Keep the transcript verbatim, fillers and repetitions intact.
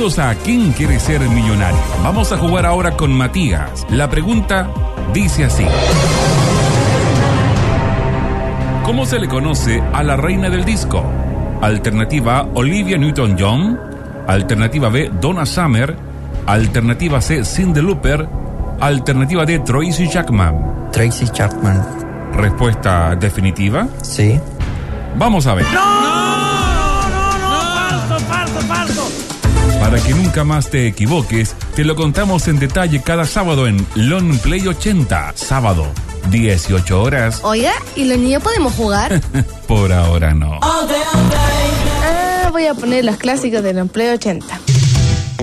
Bienvenidos a ¿Quién quiere ser millonario? Vamos a jugar ahora con Matías. La pregunta dice así: ¿cómo se le conoce a la reina del disco? Alternativa A, Olivia Newton-John. Alternativa B, Donna Summer. Alternativa C, Cyndi Lauper. Alternativa D, Tracy Chapman. Tracy Chapman. ¿Respuesta definitiva? Sí. Vamos a ver. ¡No! ¡No, no, no! ¡Falso, falso, falso! Para que nunca más te equivoques, te lo contamos en detalle cada sábado en Long Play ochenta. Sábado, dieciocho horas. Oiga, ¿y los niños podemos jugar? Por ahora no. Ah, voy a poner los clásicos del Long Play ochenta.